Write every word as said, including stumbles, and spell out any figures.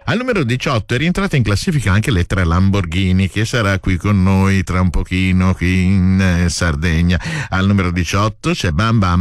Al numero diciotto è rientrata in classifica anche Lettra Lamborghini, che sarà qui con noi tra un pochino qui in eh, Sardegna. Al numero diciotto c'è Bam Bam